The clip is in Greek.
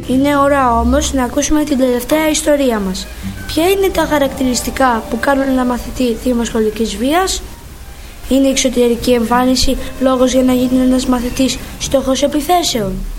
Είναι ώρα όμως να ακούσουμε την τελευταία ιστορία μας. Ποια είναι τα χαρακτηριστικά που κάνουν ένα μαθητή θύμα σχολικής βίας? Είναι η εξωτερική εμφάνιση λόγος για να γίνει ένας μαθητής στόχος επιθέσεων?